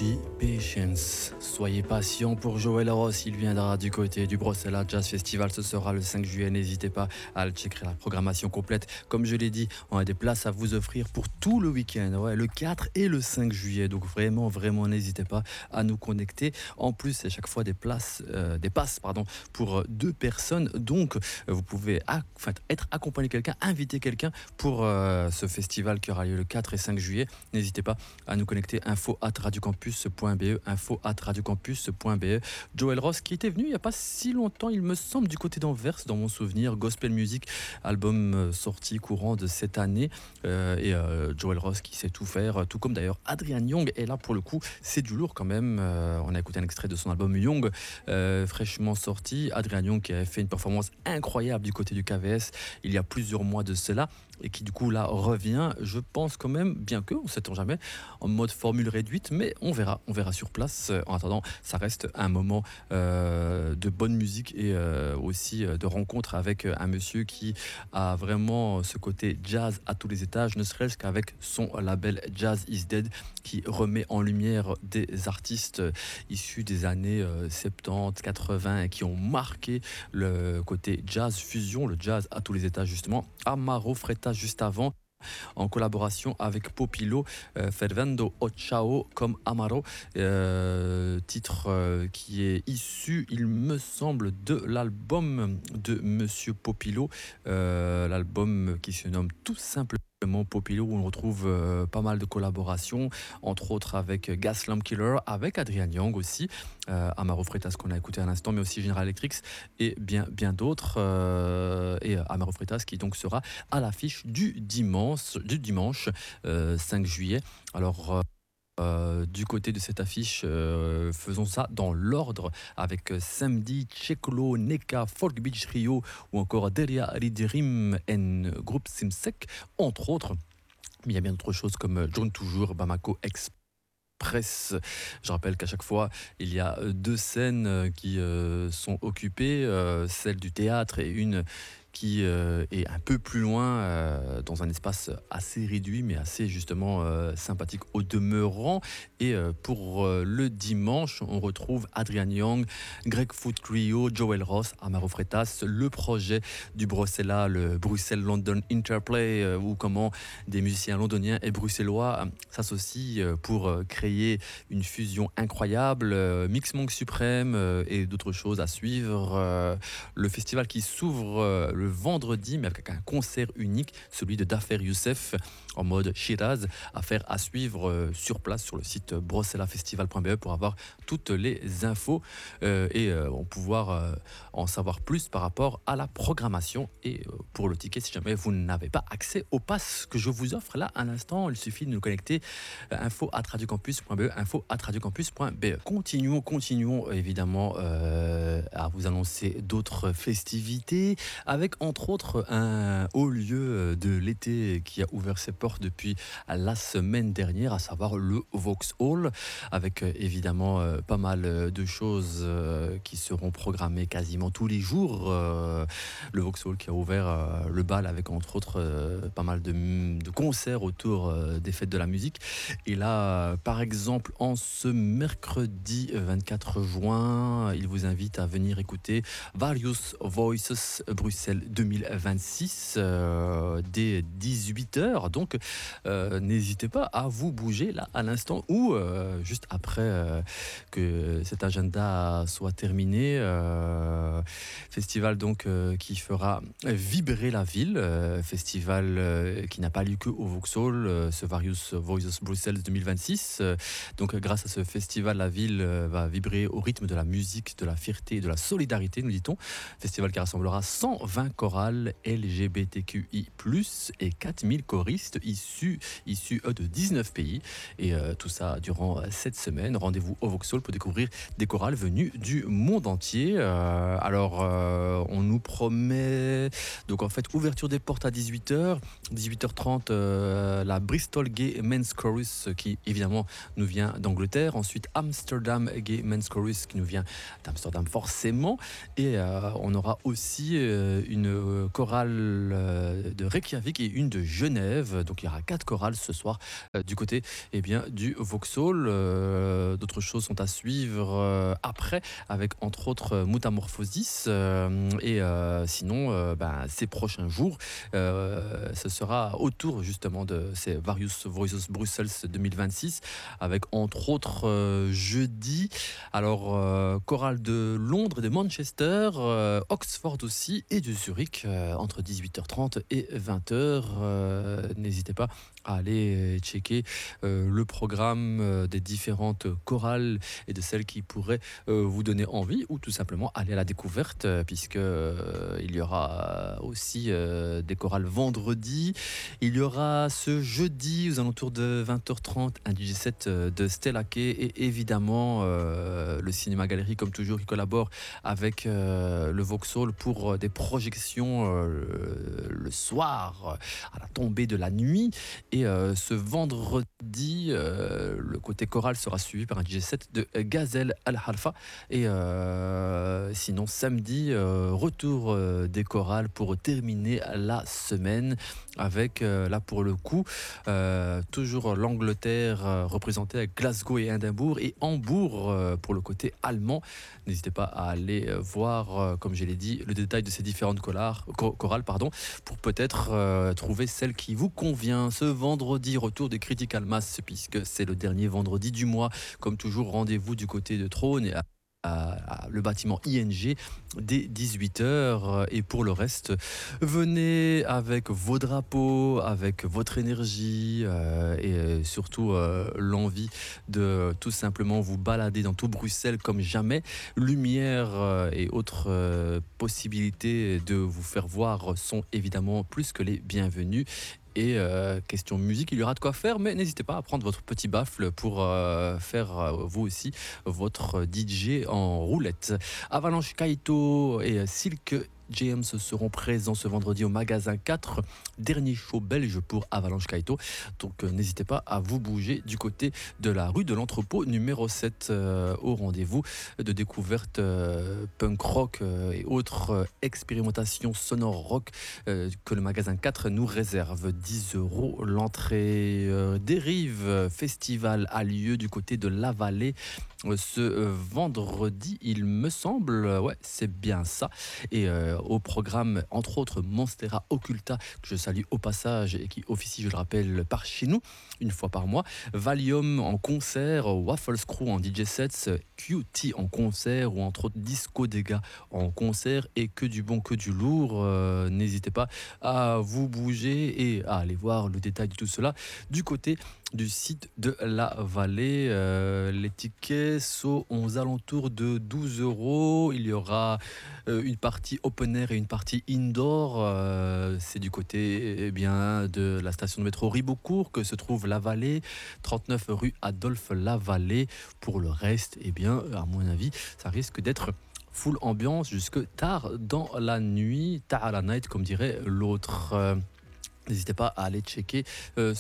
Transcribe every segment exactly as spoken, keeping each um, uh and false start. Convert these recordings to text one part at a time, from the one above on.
Be Patience. Soyez patient pour Joël Ross, il viendra du côté du Bruxelles Jazz Festival, ce sera le cinq juillet, n'hésitez pas à le checker, la programmation complète. Comme je l'ai dit, on a des places à vous offrir pour tout le week-end, ouais, le quatre et le cinq juillet, donc vraiment, vraiment n'hésitez pas à nous connecter. En plus, c'est chaque fois des places, euh, des passes pardon, pour deux personnes, donc vous pouvez ac- enfin, être accompagné de quelqu'un, inviter quelqu'un pour euh, ce festival qui aura lieu le quatre et cinq juillet. N'hésitez pas à nous connecter, info at radiocampus point b e, info at radiocampus point b e. Joël Ross qui était venu il n'y a pas si longtemps, il me semble, du côté d'Anvers, dans mon souvenir, Gospel Music, album euh, sorti courant de cette année, euh, et euh, Joël Ross qui sait tout faire, tout comme d'ailleurs Adrian Young, et là pour le coup c'est du lourd quand même. Euh, on a écouté un extrait de son album Young, euh, fraîchement sorti. Adrian Young qui avait fait une performance incroyable du côté du K V S il y a plusieurs mois de cela, et qui du coup là revient, je pense quand même, bien que on ne sait-on jamais, en mode formule réduite, mais on verra, on verra sur place. En attendant, ça reste un moment euh, de bonne musique et euh, aussi de rencontre avec un monsieur qui a vraiment ce côté jazz à tous les étages, ne serait-ce qu'avec son label Jazz Is Dead, qui remet en lumière des artistes issus des années euh, soixante-dix, quatre-vingts, et qui ont marqué le côté jazz fusion, le jazz à tous les étages justement. Amaro Freta juste avant, en collaboration avec Popilo, euh, Fervendo o Ciao comme Amaro, euh, titre euh, qui est issu, il me semble, de l'album de Monsieur Popilo, euh, l'album qui se nomme tout simplement Popilo, où on retrouve euh, pas mal de collaborations, entre autres avec Gaslamp Killer, avec Adrian Young aussi, euh, Amaro Freitas qu'on a écouté à l'instant, mais aussi General Electric et bien, bien d'autres, euh, et Amaro Freitas qui donc sera à l'affiche du dimanche, du dimanche euh, cinq juillet. Alors euh, Euh, du côté de cette affiche, euh, faisons ça dans l'ordre avec euh, Samedi, Chekolo, Neka, Folk Beach Rio ou encore Deria Ridirim en groupe Simsek, entre autres. Mais il y a bien d'autres choses comme euh, John Toujours, Bamako Express. Je rappelle qu'à chaque fois, il y a deux scènes euh, qui euh, sont occupées, euh, celle du théâtre et une qui euh, est un peu plus loin, euh, dans un espace assez réduit, mais assez justement euh, sympathique au demeurant. Et euh, pour euh, le dimanche, on retrouve Adrian Young, Greg Foot Trio, Joel Ross, Amaro Freitas, le projet du Bruxelles, le Bruxelles-London Interplay, euh, où comment des musiciens londoniens et bruxellois euh, s'associent euh, pour euh, créer une fusion incroyable, euh, Mix Monk Suprême euh, et d'autres choses à suivre. Euh, le festival qui s'ouvre euh, le vendredi, mais avec un concert unique, celui de Dafer Youssef en mode Shiraz, à faire à suivre euh, sur place sur le site bruxellafestival point b e pour avoir toutes les infos euh, et euh, pouvoir euh, en savoir plus par rapport à la programmation. Et euh, pour le ticket, si jamais vous n'avez pas accès au pass que je vous offre là à l'instant, il suffit de nous connecter, euh, info at radiocampus point b e, info at radiocampus point b e. Continuons, continuons évidemment euh, à vous annoncer d'autres festivités, avec entre autres un haut lieu de l'été qui a ouvert ses portes depuis la semaine dernière, à savoir le Vauxhall, avec évidemment euh, pas mal de choses euh, qui seront programmées quasiment tous les jours. Euh, le Vauxhall qui a ouvert euh, le bal avec entre autres euh, pas mal de, de concerts autour euh, des fêtes de la musique. Et là, par exemple, en ce mercredi vingt-quatre juin, il vous invite à venir écouter Various Voices Bruxelles deux mille vingt-six euh, dès dix-huit heures. Donc, euh, n'hésitez pas à vous bouger là à l'instant ou euh, juste après euh, que cet agenda soit terminé. Euh, festival donc euh, qui fera vibrer la ville. Euh, festival euh, qui n'a pas lieu que au Vauxhall, euh, ce Various Voices Bruxelles deux mille vingt-six. Euh, donc, grâce à ce festival, la ville euh, va vibrer au rythme de la musique, de la fierté et de la solidarité, nous dit-on. Festival qui rassemblera cent vingt chorales L G B T Q I plus, et quatre mille choristes issus, issus eux, de dix-neuf pays. Et euh, tout ça durant cette semaine. Rendez-vous au Vauxhall pour découvrir des chorales venues du monde entier. Euh, alors, euh, on nous promet... Donc, en fait, ouverture des portes à dix-huit heures. dix-huit heures trente, euh, la Bristol Gay Men's Chorus, qui, évidemment, nous vient d'Angleterre. Ensuite, Amsterdam Gay Men's Chorus, qui nous vient d'Amsterdam, forcément. Et euh, on aura aussi euh, une une euh, chorale euh, de Reykjavik et une de Genève. Donc il y aura quatre chorales ce soir euh, du côté eh bien, du Vauxhall. Euh, d'autres choses sont à suivre euh, après, avec entre autres euh, Mutamorphosis. Euh, et euh, sinon, euh, ben, ces prochains jours, euh, ce sera autour justement de ces Various Voices Brussels deux mille vingt-six, avec entre autres euh, jeudi, alors euh, chorale de Londres et de Manchester, euh, Oxford aussi, et de Zurich euh, entre dix-huit heures trente et vingt heures. Euh, n'hésitez pas à aller checker euh, le programme euh, des différentes chorales et de celles qui pourraient euh, vous donner envie, ou tout simplement aller à la découverte, euh, puisque euh, il y aura aussi euh, des chorales vendredi. Il y aura ce jeudi aux alentours de vingt heures trente un D J set euh, de Stella Kay, et évidemment euh, le Cinéma Galerie, comme toujours, qui collabore avec euh, le Vauxhall pour euh, des projections euh, le soir à la tombée de la nuit. Et euh, ce vendredi, euh, le côté choral sera suivi par un D J set de Gazelle Al-Halfa. Et euh, sinon, samedi, euh, retour euh, des chorales pour terminer la semaine avec, euh, là pour le coup, euh, toujours l'Angleterre euh, représentée avec Glasgow et Édimbourg, et Hambourg euh, pour le côté allemand. N'hésitez pas à aller euh, voir, euh, comme je l'ai dit, le détail de ces différentes chorales, chorales pardon, pour peut-être euh, trouver celle qui vous convient. Ce vendredi, retour de Critical Mass, puisque c'est le dernier vendredi du mois. Comme toujours, rendez-vous du côté de Trône et à à le bâtiment I N G dès dix-huit heures. Et pour le reste, venez avec vos drapeaux, avec votre énergie euh, et euh, surtout euh, l'envie de tout simplement vous balader dans tout Bruxelles comme jamais. Lumière euh, et autres euh, possibilités de vous faire voir sont évidemment plus que les bienvenues. Et euh, question musique, il y aura de quoi faire, mais n'hésitez pas à prendre votre petit baffle pour euh, faire euh, vous aussi votre D J en roulette. Avalanche Kaito et Silk James seront présents ce vendredi au magasin quatre, dernier show belge pour Avalanche Kaito. Donc euh, n'hésitez pas à vous bouger du côté de la rue de l'Entrepôt numéro sept euh, au rendez-vous de découverte euh, punk rock euh, et autres euh, expérimentations sonores rock euh, que le magasin quatre nous réserve. dix euros l'entrée. Euh, Dérive Festival a lieu du côté de la Vallée euh, ce euh, vendredi, il me semble. Ouais, c'est bien ça. Et euh, au programme, entre autres, Monstera Occulta, que je salue au passage et qui officie, je le rappelle, par chez nous, une fois par mois. Valium en concert, Waffle Screw en D J sets, Q T en concert, ou entre autres Disco Dega en concert, et que du bon, que du lourd. Euh, n'hésitez pas à vous bouger et à aller voir le détail de tout cela du côté du site de la Vallée. Euh, les tickets sont aux alentours de douze euros. Il y aura euh, une partie open air et une partie indoor. Euh, c'est du côté eh bien, de la station de métro Ribeaucourt que se trouve la Vallée, trente-neuf rue Adolphe Lavallée. Pour le reste, eh bien, à mon avis, ça risque d'être full ambiance jusque tard dans la nuit, tard à la night, comme dirait l'autre. Euh, N'hésitez pas à aller checker euh,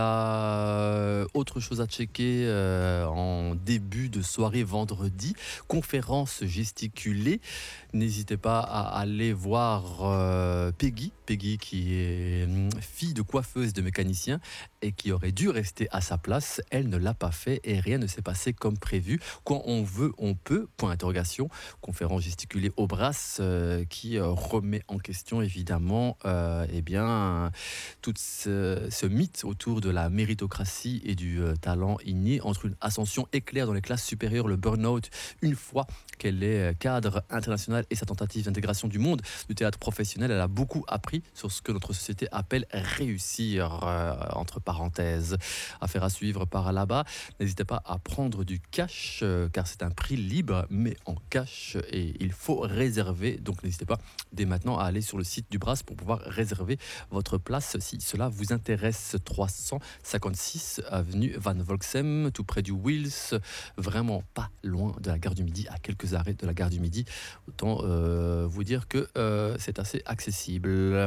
cela. Autre chose à checker euh, en début de soirée vendredi, conférence gesticulée. N'hésitez pas à aller voir euh, Peggy, Peggy qui est hum, fille de coiffeuse de mécanicien et qui aurait dû rester à sa place. Elle ne l'a pas fait et rien ne s'est passé comme prévu. Quand on veut, on peut. Point d'interrogation. Conférence gesticulée au Brass euh, qui euh, remet en question évidemment euh, eh bien, tout ce, ce mythe autour de la méritocratie et du euh, talent inné, entre une ascension éclair dans les classes supérieures, le burn-out, une fois qu'elle est cadre international, et sa tentative d'intégration du monde du théâtre professionnel. Elle a beaucoup appris sur ce que notre société appelle réussir, euh, entre parenthèses. Affaire à suivre par là-bas. N'hésitez pas à prendre du cash, euh, car c'est un prix libre, mais en cash, et il faut réserver. Donc n'hésitez pas dès maintenant à aller sur le site du Brass pour pouvoir réserver votre place si cela vous intéresse. trois cent cinquante-six avenue Van Volksem, tout près du Wills, vraiment pas loin de la gare du Midi, à quelques arrêts de la gare du Midi. Autant euh, vous dire que euh, c'est assez accessible.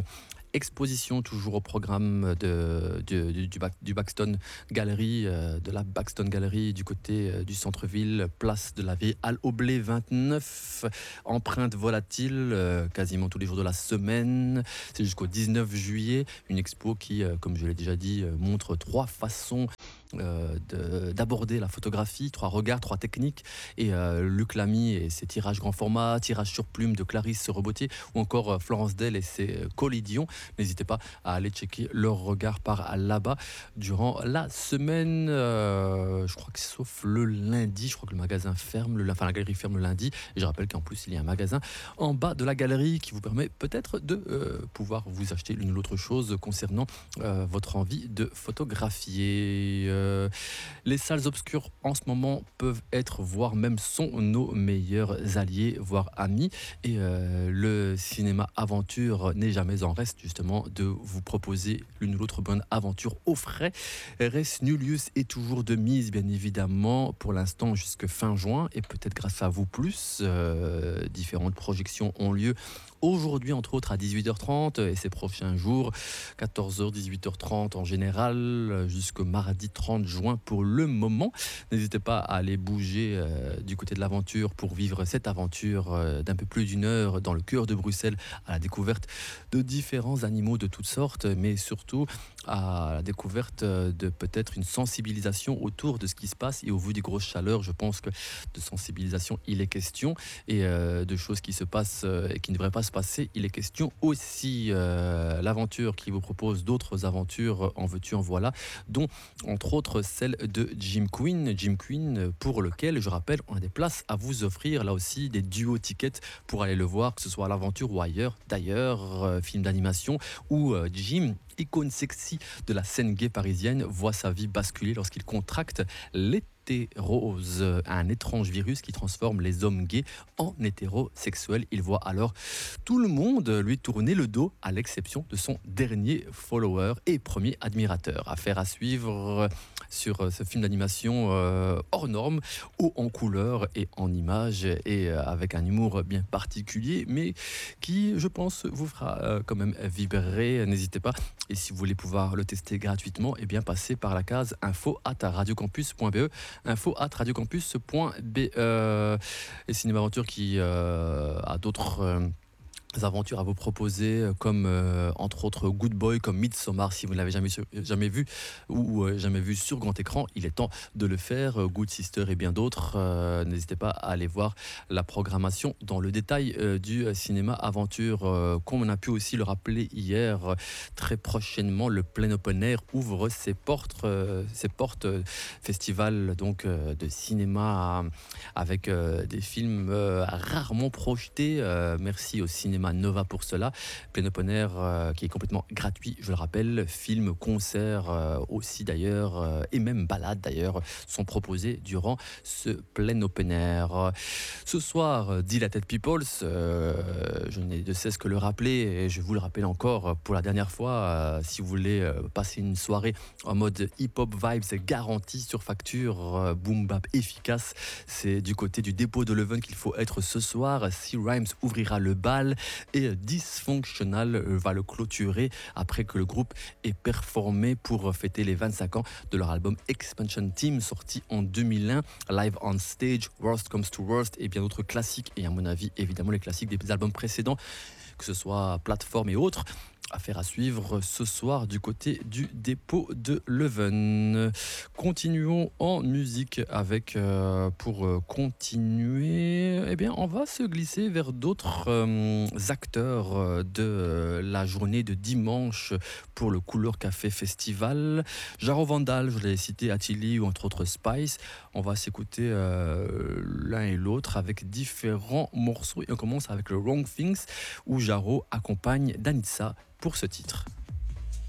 exposition toujours au programme de, de- du, du Bac- du Baxton Gallery, euh, de la Baxton Gallery du côté euh, du centre-ville, place de la Vieille Halle au Blé vingt-neuf. Empreinte volatile, euh, quasiment tous les jours de la semaine. C'est jusqu'au dix-neuf juillet. Une expo qui, euh, comme je l'ai déjà dit, euh, montre trois façons euh, de- d'aborder la photographie, trois regards, trois techniques. Et euh, Luc Lamy et ses tirages grand format, tirages sur plume de Clarisse Rebotier, ou encore euh, Florence Dell et ses euh, collidions. N'hésitez pas à aller checker leur regard par là-bas durant la semaine. Euh, je crois que sauf le lundi, je crois que le magasin ferme, le, enfin la galerie ferme le lundi. Et je rappelle qu'en plus il y a un magasin en bas de la galerie qui vous permet peut-être de euh, pouvoir vous acheter l'une ou l'autre chose concernant euh, votre envie de photographier. Euh, les salles obscures en ce moment peuvent être, voire même sont nos meilleurs alliés, voire amis. Et euh, le cinéma aventure n'est jamais en reste justement de vous proposer l'une ou l'autre bonne aventure au frais. Res Nullius est toujours de mise, bien évidemment, pour l'instant jusque fin juin, et peut-être grâce à vous plus. Euh, différentes projections ont lieu aujourd'hui, entre autres à dix-huit heures trente, et ces prochains jours, quatorze heures, dix-huit heures trente en général, jusqu'au mardi trente juin pour le moment. N'hésitez pas à aller bouger euh, du côté de l'aventure pour vivre cette aventure euh, d'un peu plus d'une heure dans le cœur de Bruxelles, à la découverte de différents animaux de toutes sortes, mais surtout à la découverte euh, de peut-être une sensibilisation autour de ce qui se passe. Et au vu des grosses chaleurs, je pense que de sensibilisation il est question, et euh, de choses qui se passent euh, et qui ne devraient pas se passer il est question aussi. Euh, l'aventure qui vous propose d'autres aventures, en veux-tu en voilà, dont entre autres celle de Jim Queen. Jim Queen, pour lequel, je rappelle, on a des places à vous offrir, là aussi des duo tickets pour aller le voir, que ce soit à l'aventure ou ailleurs. D'ailleurs, euh, film d'animation où euh, Jim, icône sexy de la scène gay parisienne, voit sa vie basculer lorsqu'il contracte l'hétérose, un étrange virus qui transforme les hommes gays en hétérosexuels. Il voit alors tout le monde lui tourner le dos, à l'exception de son dernier follower et premier admirateur. Affaire à suivre sur ce film d'animation euh, hors norme, haut en couleur et en images, et euh, avec un humour bien particulier, mais qui, je pense, vous fera euh, quand même vibrer. N'hésitez pas. Et si vous voulez pouvoir le tester gratuitement, eh bien passez par la case info at radiocampus point be, info at radiocampus point be. Et Cinéma Aventure qui euh, a d'autres euh, aventures à vous proposer, euh, comme euh, entre autres Good Boy, comme Midsommar. Si vous ne l'avez jamais, su- jamais vu ou euh, jamais vu sur grand écran, il est temps de le faire. Euh, Good Sister et bien d'autres. Euh, n'hésitez pas à aller voir la programmation dans le détail euh, du euh, cinéma aventure. Euh, comme on a pu aussi le rappeler hier, euh, très prochainement le plein open air ouvre ses portes, euh, ses portes euh, festival donc euh, de cinéma, euh, avec euh, des films euh, rarement projetés. Euh, merci au cinéma Nova pour cela. Plein open air euh, qui est complètement gratuit, je le rappelle. Films, concerts euh, aussi d'ailleurs, euh, et même balades d'ailleurs, sont proposés durant ce plein open air. Ce soir, Dilated Peoples, euh, je n'ai de cesse que le rappeler, et je vous le rappelle encore pour la dernière fois, euh, si vous voulez euh, passer une soirée en mode hip-hop vibes garantie sur facture, euh, boom bap efficace, c'est du côté du dépôt de Leuven qu'il faut être ce soir. C Rhymes ouvrira le bal et Dysfunctional va le clôturer après que le groupe ait performé pour fêter les vingt-cinq ans de leur album Expansion Team, sorti en deux mille un, Live on Stage, Worst Comes to Worst et bien d'autres classiques, et à mon avis évidemment les classiques des albums précédents, que ce soit Plateforme et autres. Affaire à suivre ce soir du côté du dépôt de Leuven. Continuons en musique avec, euh, pour euh, continuer, eh bien, on va se glisser vers d'autres euh, acteurs euh, de euh, la journée de dimanche pour le Couleur Café Festival. Jaro Vandal, je l'ai cité, Attili ou entre autres Spice. On va s'écouter euh, l'un et l'autre avec différents morceaux. Et on commence avec le Wrong Things, où Jaro accompagne Danitza pour ce titre.